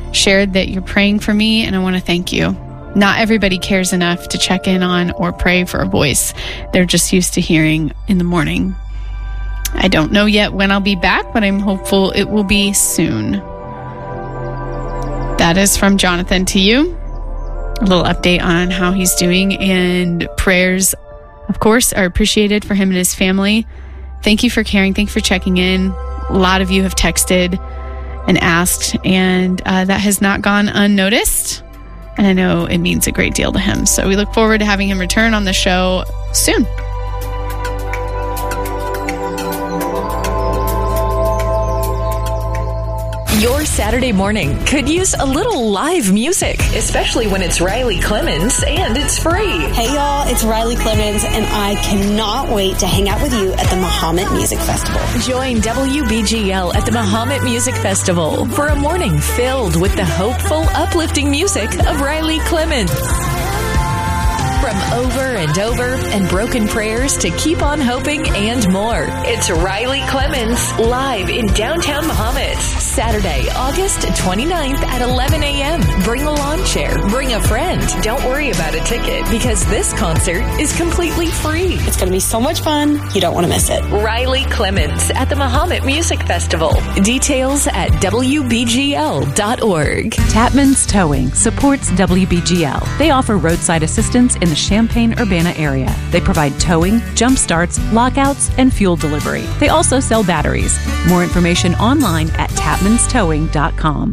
shared that you're praying for me, and I want to thank you. Not everybody cares enough to check in on or pray for a voice they're just used to hearing in the morning. I don't know yet when I'll be back, but I'm hopeful it will be soon. That is from Jonathan to you. A little update on how he's doing, and prayers, of course, are appreciated for him and his family. Thank you for caring. Thank you for checking in. A lot of you have texted and asked, and that has not gone unnoticed. And I know it means a great deal to him. So we look forward to having him return on the show soon. Your Saturday morning could use a little live music, especially when it's Riley Clemmons and it's free. Hey y'all, it's Riley Clemmons, and I cannot wait to hang out with you at the Mahomet Music Festival. Join WBGL at the Mahomet Music Festival for a morning filled with the hopeful, uplifting music of Riley Clemmons. From over and over and broken prayers to keep on hoping and more. It's Riley Clemmons live in downtown Mahomet. Saturday, August 29th at 11 a.m. Bring a lawn chair. Bring a friend. Don't worry about a ticket because this concert is completely free. It's going to be so much fun. You don't want to miss it. Riley Clemmons at the Mahomet Music Festival. Details at WBGL.org. Tapman's Towing supports WBGL. They offer roadside assistance in the Champaign-Urbana area. They provide towing, jump starts, lockouts, and fuel delivery. They also sell batteries. More information online at tapmanstowing.com.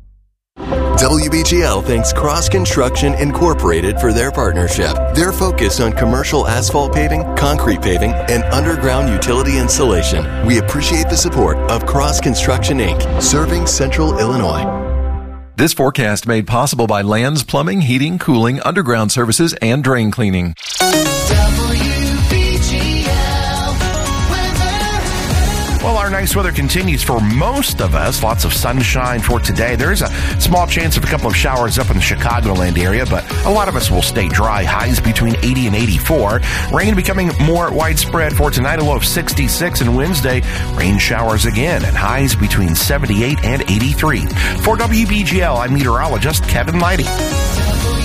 WBGL thanks Cross Construction Incorporated for their partnership. Their focus on commercial asphalt paving, concrete paving, and underground utility installation. We appreciate the support of Cross Construction, Inc., serving Central Illinois. This forecast made possible by Lands Plumbing, Heating, Cooling, Underground Services, and Drain Cleaning. Well, our nice weather continues for most of us. Lots of sunshine for today. There is a small chance of a couple of showers up in the Chicagoland area, but a lot of us will stay dry. Highs between 80 and 84. Rain becoming more widespread for tonight, a low of 66, and Wednesday, rain showers again, and highs between 78 and 83. For WBGL, I'm meteorologist Kevin Leidy.